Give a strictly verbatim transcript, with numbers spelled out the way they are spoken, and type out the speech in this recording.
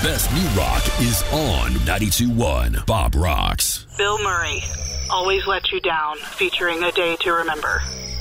best new rock is on ninety-two point one Bob Rocks. Bill Murray, Always Let You Down, featuring A Day to Remember.